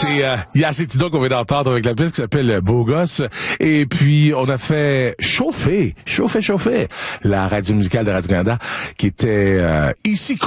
C'est Yacetino qu'on vient d'entendre avec la pièce qui s'appelle Beau Gosse. Et puis, on a fait chauffer la radio musicale de Radio-Canada qui était ici